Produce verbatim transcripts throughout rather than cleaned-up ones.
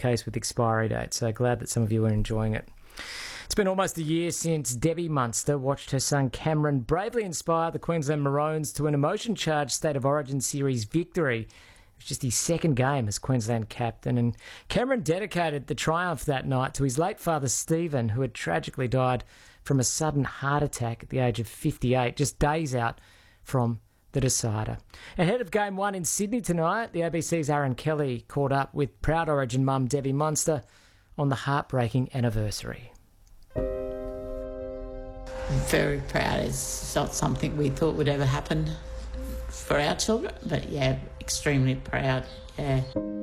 case with expiry dates. So glad that some of you are enjoying it. It's been almost a year since Debbie Munster watched her son Cameron bravely inspire the Queensland Maroons to an emotion-charged State of Origin series victory. It was just his second game as Queensland captain, and Cameron dedicated the triumph that night to his late father Stephen, who had tragically died from a sudden heart attack at the age of fifty-eight, just days out from the decider. Ahead of Game one in Sydney tonight, the A B C's Aaron Kelly caught up with proud Origin mum Debbie Munster on the heartbreaking anniversary. Very proud. It's not something we thought would ever happen for our children, but yeah, extremely proud, yeah.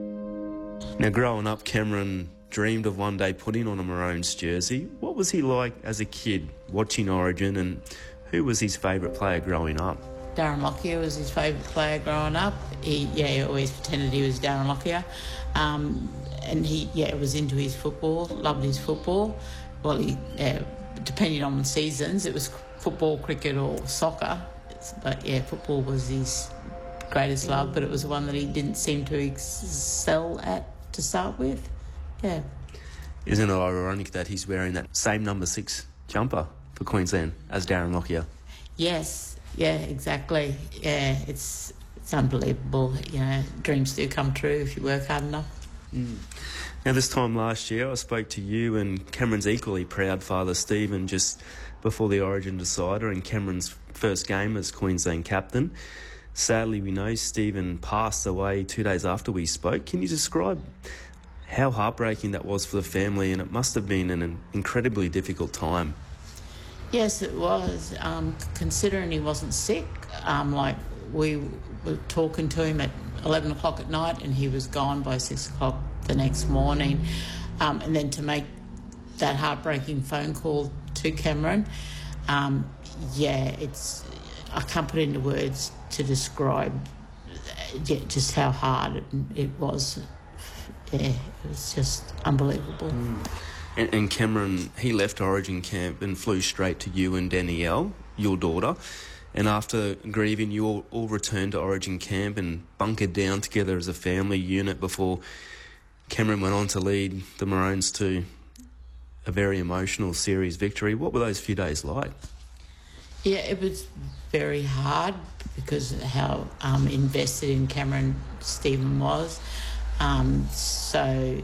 Now, growing up, Cameron dreamed of one day putting on a Maroons jersey. What was he like as a kid watching Origin, and who was his favourite player growing up? Darren Lockyer was his favourite player growing up. He, yeah, he always pretended he was Darren Lockyer. Um, and he, yeah, was into his football, loved his football. Well, he, uh, depending on the seasons, it was football, cricket or soccer. But yeah, football was his greatest love, but it was one that he didn't seem to excel at to start with. Yeah. Isn't it ironic that he's wearing that same number six jumper for Queensland as Darren Lockyer? Yes, yeah, exactly. Yeah, it's it's unbelievable. You know, dreams do come true if you work hard enough. Mm. Now, this time last year, I spoke to you and Cameron's equally proud father, Stephen, just before the Origin decider and Cameron's first game as Queensland captain. Sadly, we know Stephen passed away two days after we spoke. Can you describe how heartbreaking that was for the family? And it must have been an incredibly difficult time. Yes, it was. Um, considering he wasn't sick, um, like we were talking to him at eleven o'clock at night and he was gone by six o'clock the next morning. Um, and then to make that heartbreaking phone call to Cameron, um, yeah, it's I can't put into words to describe yeah, just how hard it, it was. Yeah, it was just unbelievable. Mm. And, and Cameron, he left Origin camp and flew straight to you and Danielle, your daughter. And after grieving, you all, all returned to Origin camp and bunkered down together as a family unit before Cameron went on to lead the Maroons to a very emotional series victory. What were those few days like? Yeah, it was very hard because of how um, invested in Cameron Stephen was. Um, so,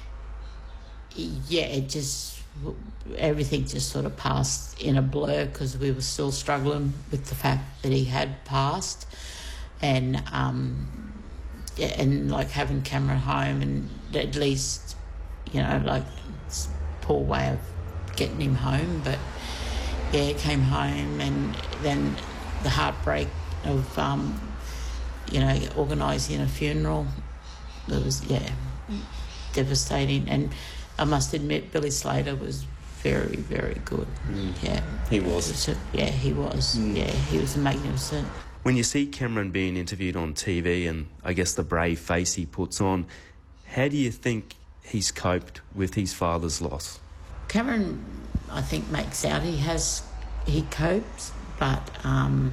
yeah, it just, everything just sort of passed in a blur because we were still struggling with the fact that he had passed. And, um, yeah, and like having Cameron home and at least, you know, like it's a poor way of getting him home, but yeah, he came home and then the heartbreak of, um, you know, organising a funeral. It was, yeah, devastating. And I must admit, Billy Slater was very, very good. Mm. Yeah. He was. was a, yeah, he was. Mm. Yeah, he was magnificent. When you see Cameron being interviewed on T V and I guess the brave face he puts on, how do you think he's coped with his father's loss? Cameron, I think, makes out he has, he copes, but um,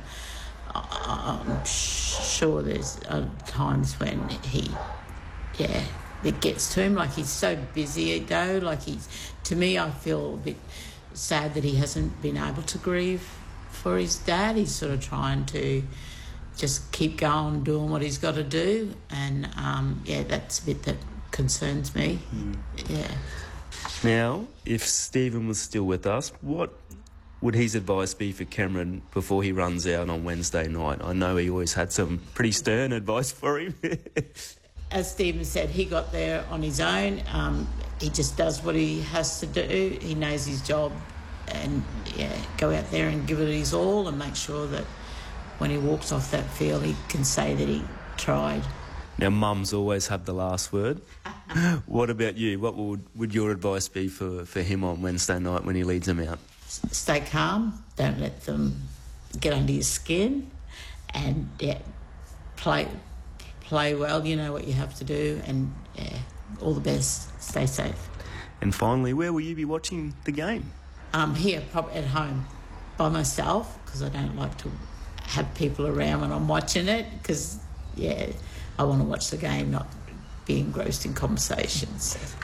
I'm sure there's uh, times when he, yeah, it gets to him. Like he's so busy, though. Like he's, to me, I feel a bit sad that he hasn't been able to grieve for his dad. He's sort of trying to just keep going, doing what he's got to do, and um, yeah, that's a bit that concerns me. Mm. Yeah. Now, if Stephen was still with us, what would his advice be for Cameron before he runs out on Wednesday night? I know he always had some pretty stern advice for him. As Stephen said, he got there on his own. Um, he just does what he has to do. He knows his job, and yeah, go out there and give it his all and make sure that when he walks off that field, he can say that he tried. Now, Mum's always had the last word. What about you? What would, would your advice be for, for him on Wednesday night when he leads them out? Stay calm. Don't let them get under your skin, and yeah, play play well. You know what you have to do, and yeah, all the best. Stay safe. And finally, where will you be watching the game? Um, here, probably at home, by myself, because I don't like to have people around when I'm watching it, because yeah, I want to watch the game, not be engrossed in conversations.